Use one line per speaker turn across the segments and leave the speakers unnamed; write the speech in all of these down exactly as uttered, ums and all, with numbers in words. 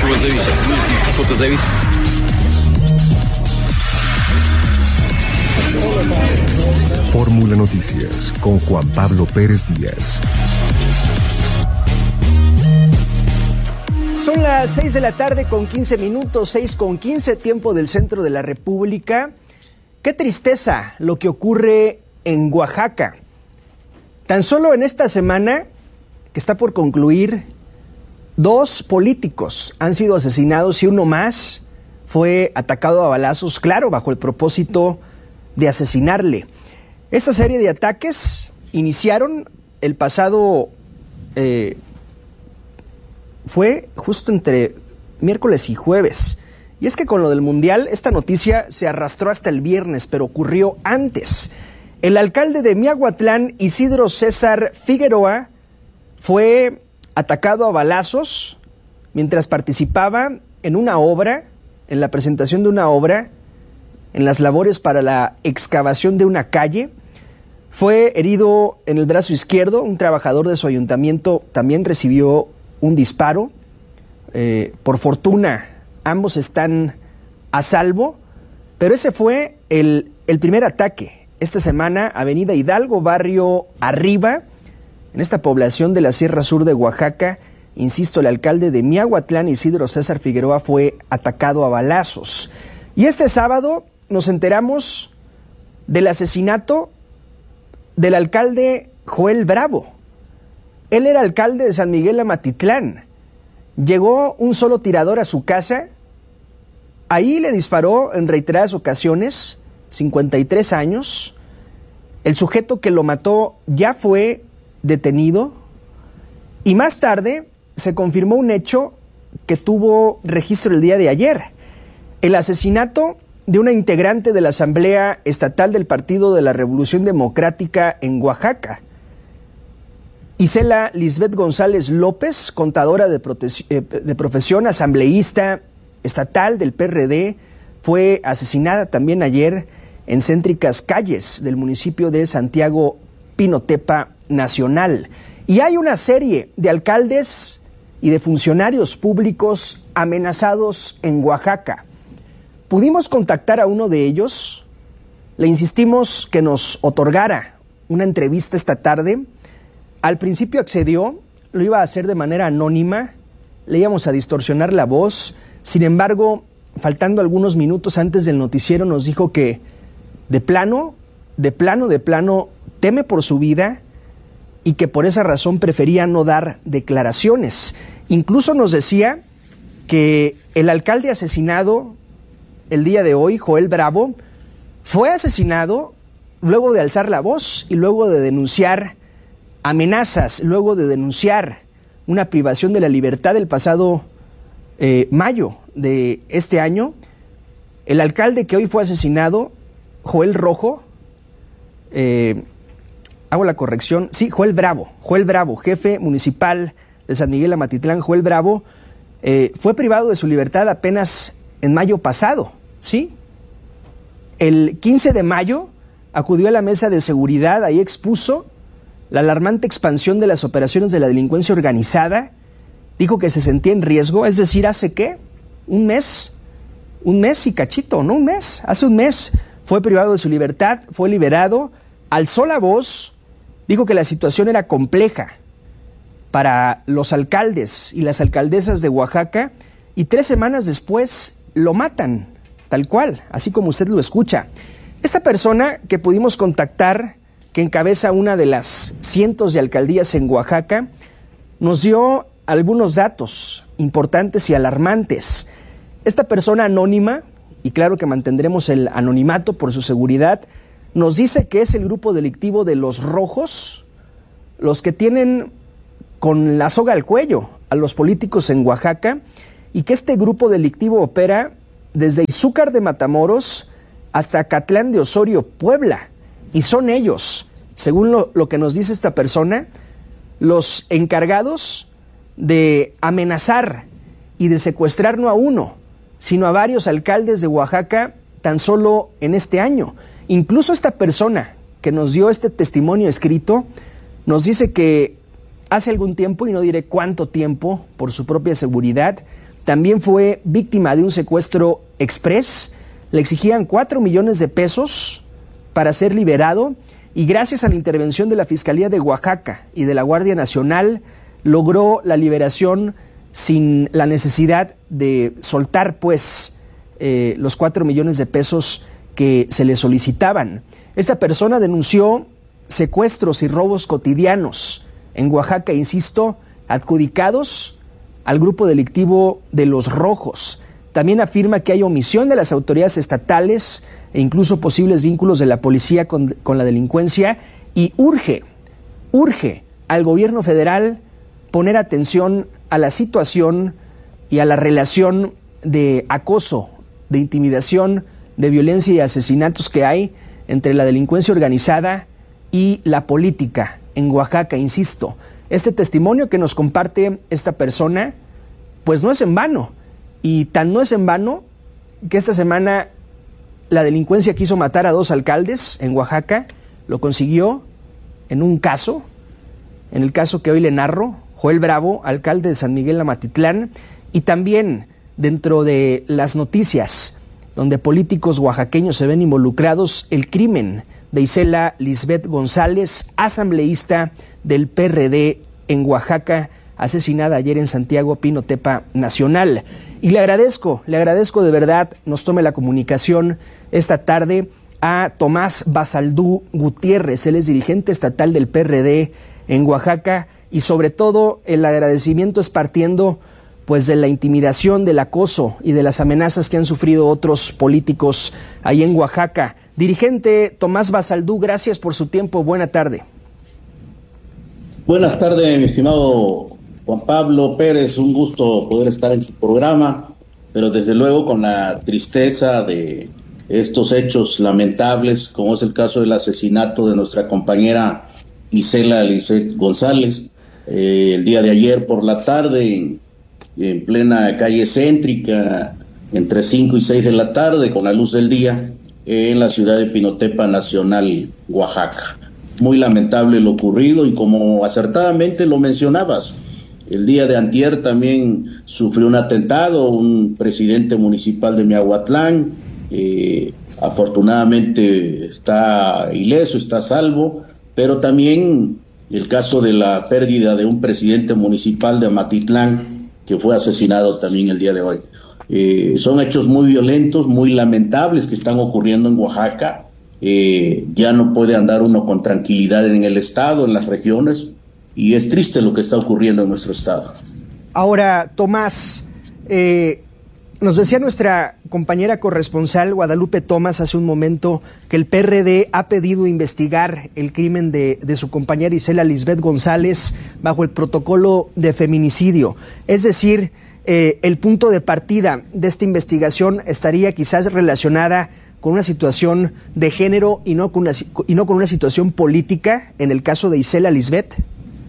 чего зависит? Что-то зависит.
Fórmula Noticias con Juan Pablo Pérez Díaz.
Son las seis de la tarde con quince minutos, seis con quince, tiempo del centro de la República. Qué tristeza lo que ocurre en Oaxaca. Tan solo en esta semana, que está por concluir, dos políticos han sido asesinados y uno más fue atacado a balazos, claro, bajo el propósito de asesinarle. Esta serie de ataques iniciaron el pasado, eh, fue justo entre miércoles y jueves. Y es que con lo del Mundial, esta noticia se arrastró hasta el viernes, pero ocurrió antes. El alcalde de Miahuatlán, Isidro César Figueroa, fue atacado a balazos mientras participaba en una obra, en la presentación de una obra, en las labores para la excavación de una calle. Fue herido en el brazo izquierdo. Un trabajador de su ayuntamiento también recibió un disparo. Eh, por fortuna, ambos están a salvo, pero ese fue el, el primer ataque. Esta semana, Avenida Hidalgo, barrio Arriba, en esta población de la Sierra Sur de Oaxaca, insisto, el alcalde de Miahuatlán, Isidro César Figueroa, fue atacado a balazos. Y este sábado nos enteramos del asesinato del alcalde Joel Bravo. Él era alcalde de San Miguel Amatitlán. Llegó un solo tirador a su casa. Ahí le disparó en reiteradas ocasiones, cincuenta y tres años. El sujeto que lo mató ya fue detenido. Y más tarde se confirmó un hecho que tuvo registro el día de ayer. El asesinato de una integrante de la Asamblea Estatal del Partido de la Revolución Democrática en Oaxaca. Isela Lisbeth González López, contadora de, de profesión, asambleísta estatal del P R D, fue asesinada también ayer en céntricas calles del municipio de Santiago Pinotepa Nacional. Y hay una serie de alcaldes y de funcionarios públicos amenazados en Oaxaca. Pudimos contactar a uno de ellos, le insistimos que nos otorgara una entrevista esta tarde. Al principio accedió, lo iba a hacer de manera anónima, le íbamos a distorsionar la voz. Sin embargo, faltando algunos minutos antes del noticiero, nos dijo que de plano, de plano, de plano, teme por su vida y que por esa razón prefería no dar declaraciones. Incluso nos decía que el alcalde asesinado el día de hoy, Joel Bravo, fue asesinado luego de alzar la voz y luego de denunciar amenazas, luego de denunciar una privación de la libertad el pasado eh, mayo de este año. El alcalde que hoy fue asesinado, Joel Rojo, eh, hago la corrección, sí, Joel Bravo, Joel Bravo, jefe municipal de San Miguel Amatitlán, Joel Bravo, eh, fue privado de su libertad apenas en mayo pasado, ¿sí? El quince de mayo acudió a la mesa de seguridad, ahí expuso la alarmante expansión de las operaciones de la delincuencia organizada, dijo que se sentía en riesgo, es decir, ¿hace qué? Un mes, un mes y cachito, ¿no? Un mes, hace un mes fue privado de su libertad, fue liberado, alzó la voz, dijo que la situación era compleja para los alcaldes y las alcaldesas de Oaxaca, y tres semanas después lo matan, tal cual, así como usted lo escucha. Esta persona que pudimos contactar, que encabeza una de las cientos de alcaldías en Oaxaca, nos dio algunos datos importantes y alarmantes. Esta persona anónima, y claro que mantendremos el anonimato por su seguridad, nos dice que es el grupo delictivo de los rojos, los que tienen con la soga al cuello a los políticos en Oaxaca, y que este grupo delictivo opera desde Izúcar de Matamoros hasta Catlán de Osorio, Puebla, y son ellos, según lo, lo que nos dice esta persona, los encargados de amenazar y de secuestrar no a uno, sino a varios alcaldes de Oaxaca tan solo en este año. Incluso esta persona que nos dio este testimonio escrito nos dice que hace algún tiempo, y no diré cuánto tiempo por su propia seguridad, también fue víctima de un secuestro express. Le exigían cuatro millones de pesos para ser liberado y gracias a la intervención de la Fiscalía de Oaxaca y de la Guardia Nacional logró la liberación sin la necesidad de soltar pues eh, los cuatro millones de pesos que se le solicitaban. Esta persona denunció secuestros y robos cotidianos en Oaxaca, insisto, adjudicados al grupo delictivo de Los Rojos. También afirma que hay omisión de las autoridades estatales e incluso posibles vínculos de la policía con, con la delincuencia y urge, urge al gobierno federal poner atención a la situación y a la relación de acoso, de intimidación, de violencia y asesinatos que hay entre la delincuencia organizada y la política en Oaxaca, insisto. Este testimonio que nos comparte esta persona, pues no es en vano. Y tan no es en vano que esta semana la delincuencia quiso matar a dos alcaldes en Oaxaca, lo consiguió en un caso, en el caso que hoy le narro, Joel Bravo, alcalde de San Miguel Amatitlán, y también dentro de las noticias donde políticos oaxaqueños se ven involucrados, el crimen de Isela Lisbeth González, asambleísta del P R D en Oaxaca, asesinada ayer en Santiago Pinotepa Nacional. Y le agradezco, le agradezco de verdad, nos tome la comunicación esta tarde a Tomás Basaldú Gutiérrez, él es dirigente estatal del P R D en Oaxaca, y sobre todo el agradecimiento es partiendo pues de la intimidación, del acoso y de las amenazas que han sufrido otros políticos ahí en Oaxaca. Dirigente Tomás Basaldú, gracias por su tiempo, buena tarde.
Buenas tardes, mi estimado Juan Pablo Pérez, un gusto poder estar en su programa, pero desde luego con la tristeza de estos hechos lamentables, como es el caso del asesinato de nuestra compañera Isela Lisbeth González, eh, el día de ayer por la tarde, en, en plena calle céntrica, entre cinco y seis de la tarde, con la luz del día, eh, en la ciudad de Pinotepa Nacional, Oaxaca. Muy lamentable lo ocurrido y como acertadamente lo mencionabas, el día de antier también sufrió un atentado, un presidente municipal de Miahuatlán, eh, afortunadamente está ileso, está a salvo, pero también el caso de la pérdida de un presidente municipal de Amatitlán, que fue asesinado también el día de hoy. Eh, son hechos muy violentos, muy lamentables que están ocurriendo en Oaxaca. Eh, ya no puede andar uno con tranquilidad en el estado, en las regiones, y es triste lo que está ocurriendo en nuestro estado.
Ahora, Tomás, eh, nos decía nuestra compañera corresponsal Guadalupe Tomás hace un momento que el P R D ha pedido investigar el crimen de, de su compañera Isela Lisbeth González bajo el protocolo de feminicidio. Es decir, eh, el punto de partida de esta investigación estaría quizás relacionada con una situación de género y no con una, y no con una situación política en el caso de Isela Lisbeth.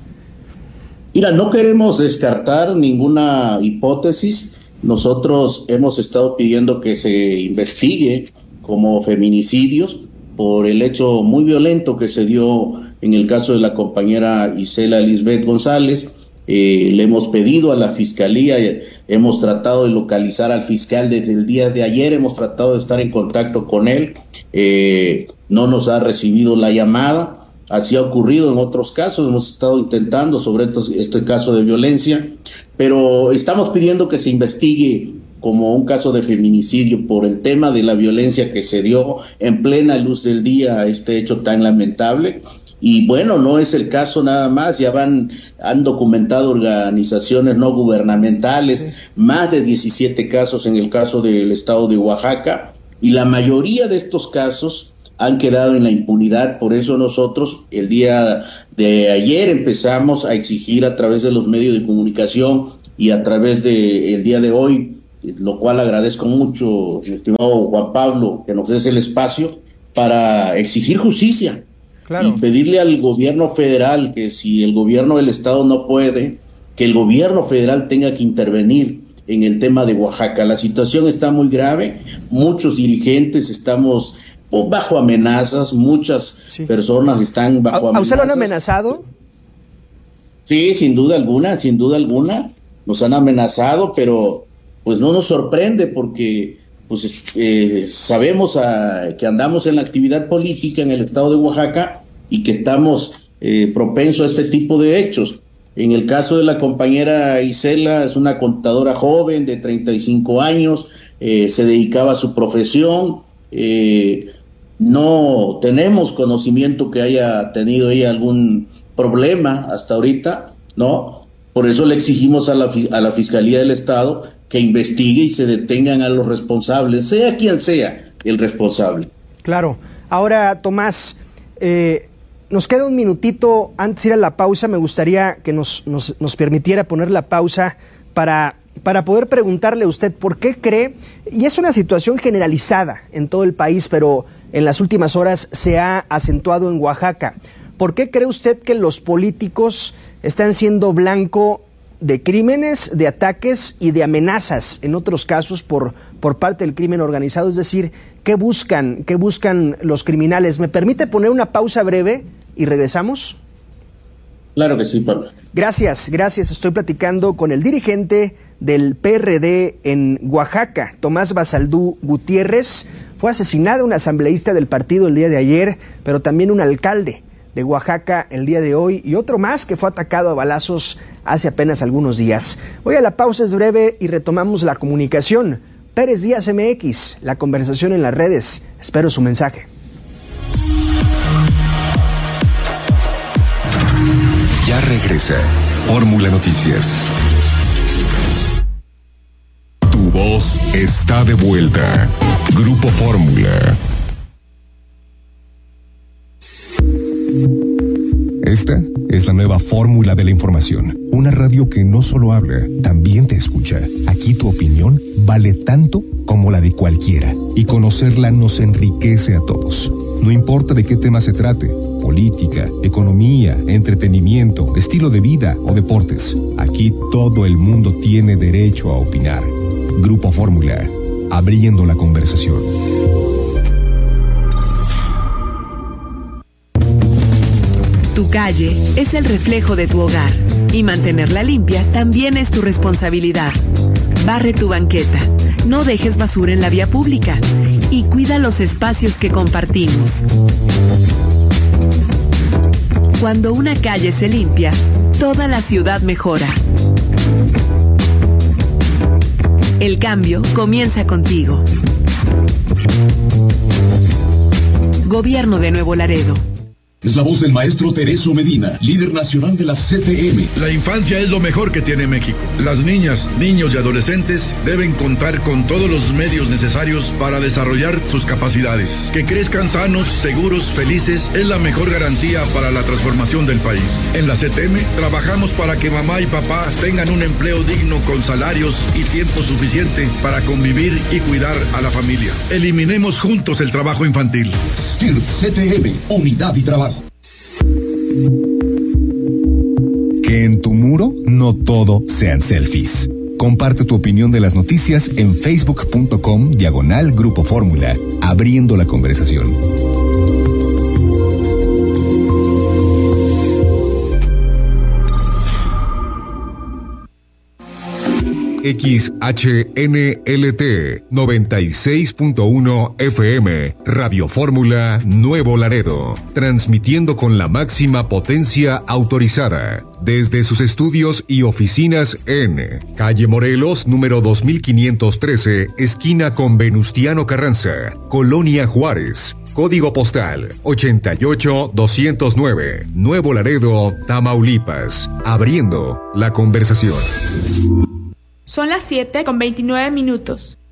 Mira, no queremos descartar ninguna hipótesis. Nosotros hemos estado pidiendo que se investigue como feminicidios por el hecho muy violento que se dio en el caso de la compañera Isela Lisbeth González. Eh, le hemos pedido a la Fiscalía, eh, hemos tratado de localizar al fiscal desde el día de ayer, hemos tratado de estar en contacto con él, eh, no nos ha recibido la llamada. Así ha ocurrido en otros casos, hemos estado intentando sobre estos, este caso de violencia, pero estamos pidiendo que se investigue como un caso de feminicidio por el tema de la violencia que se dio en plena luz del día a este hecho tan lamentable. Y bueno, no es el caso nada más, ya van, han documentado organizaciones no gubernamentales, sí. Más de diecisiete casos en el caso del estado de Oaxaca, y la mayoría de estos casos han quedado en la impunidad. Por eso nosotros el día de ayer empezamos a exigir a través de los medios de comunicación y a través de el día de hoy, lo cual agradezco mucho, mi estimado Juan Pablo, que nos des el espacio para exigir justicia. Claro. Y pedirle al gobierno federal que si el gobierno del estado no puede, que el gobierno federal tenga que intervenir en el tema de Oaxaca. La situación está muy grave, muchos dirigentes estamos bajo amenazas, muchas sí. personas están bajo amenazas. ¿A usted lo han amenazado? Sí, sin duda alguna, sin duda alguna, nos han amenazado, pero pues no nos sorprende porque pues eh, sabemos a, que andamos en la actividad política en el estado de Oaxaca y que estamos eh, propensos a este tipo de hechos. En el caso de la compañera Isela, es una contadora joven de treinta y cinco años, eh, se dedicaba a su profesión, eh, no tenemos conocimiento que haya tenido ella algún problema hasta ahorita, ¿no? Por eso le exigimos a la, a la Fiscalía del Estado que investigue y se detengan a los responsables, sea quien sea el responsable.
Claro. Ahora, Tomás, eh, nos queda un minutito antes de ir a la pausa. Me gustaría que nos, nos, nos permitiera poner la pausa para, para poder preguntarle a usted por qué cree, y es una situación generalizada en todo el país, pero en las últimas horas se ha acentuado en Oaxaca. ¿Por qué cree usted que los políticos están siendo blanco de crímenes, de ataques y de amenazas, en otros casos por, por parte del crimen organizado? Es decir, ¿qué buscan, qué buscan los criminales? ¿Me permite poner una pausa breve y regresamos?
Claro que sí, Pablo.
Gracias, gracias. Estoy platicando con el dirigente del P R D en Oaxaca, Tomás Basaldú Gutiérrez. Fue asesinado un asambleísta del partido el día de ayer, pero también un alcalde de Oaxaca el día de hoy y otro más que fue atacado a balazos hace apenas algunos días. Voy a la pausa, es breve y retomamos la comunicación. Pérez Díaz M X, la conversación en las redes. Espero su mensaje.
Ya regresa Fórmula Noticias. Tu voz está de vuelta. Grupo Fórmula. Esta es la nueva fórmula de la información. Una radio que no solo habla, también te escucha. Aquí tu opinión vale tanto como la de cualquiera. Y conocerla nos enriquece a todos. No importa de qué tema se trate: política, economía, entretenimiento, estilo de vida o deportes. Aquí todo el mundo tiene derecho a opinar. Grupo Fórmula, abriendo la conversación.
Tu calle es el reflejo de tu hogar y mantenerla limpia también es tu responsabilidad. Barre tu banqueta, no dejes basura en la vía pública y cuida los espacios que compartimos. Cuando una calle se limpia, toda la ciudad mejora. El cambio comienza contigo. Gobierno de Nuevo Laredo.
Es la voz del maestro Tereso Medina, líder nacional de la C T M.
La infancia es lo mejor que tiene México. Las niñas, niños y adolescentes deben contar con todos los medios necesarios para desarrollar sus capacidades. Que crezcan sanos, seguros, felices es la mejor garantía para la transformación del país. En la C T M trabajamos para que mamá y papá tengan un empleo digno con salarios y tiempo suficiente para convivir y cuidar a la familia. Eliminemos juntos el trabajo infantil.
S T I R C T M, unidad y trabajo.
Que en tu muro no todo sean selfies. Comparte tu opinión de las noticias en facebook.com diagonal Grupo Fórmula, abriendo la conversación. X H N L T noventa y seis punto uno F M, Radio Fórmula Nuevo Laredo, transmitiendo con la máxima potencia autorizada desde sus estudios y oficinas en Calle Morelos, número dos mil quinientos trece, esquina con Venustiano Carranza, Colonia Juárez. Código postal ochenta y ocho doscientos nueve, Nuevo Laredo, Tamaulipas, abriendo la conversación.
Son las siete con veintinueve minutos.